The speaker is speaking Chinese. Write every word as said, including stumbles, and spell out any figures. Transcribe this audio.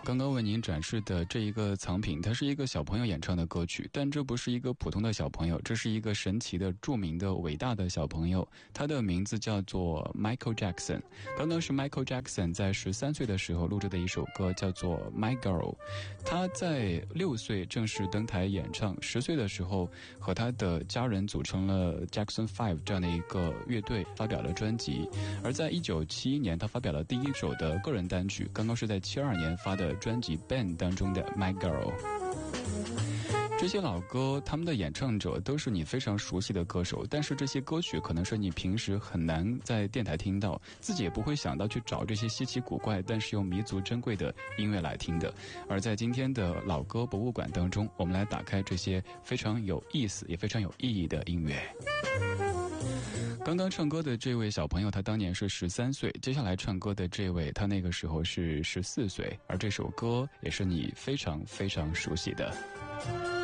刚刚为您展示的这一个藏品，它是一个小朋友演唱的歌曲，但这不是一个普通的小朋友，这是一个神奇的、著名的、伟大的小朋友，他的名字叫做 Michael Jackson。刚刚是 Michael Jackson 在十三岁的时候录制的一首歌，叫做 My Girl。他在六岁正式登台演唱，十岁的时候和他的家人组成了 Jackson Five 这样的一个乐队，发表了专辑。而在一九七一年，他发表了第一首的个人单曲，刚刚是在七二年发的专辑 Band 当中的 My Girl。 这些老歌，他们的演唱者都是你非常熟悉的歌手，但是这些歌曲可能是你平时很难在电台听到，自己也不会想到去找这些稀奇古怪但是又弥足珍贵的音乐来听的。而在今天的老歌博物馆当中，我们来打开这些非常有意思也非常有意义的音乐。刚刚唱歌的这位小朋友，他当年是十三岁，接下来唱歌的这位，他那个时候是十四岁，而这首歌也是你非常非常熟悉的。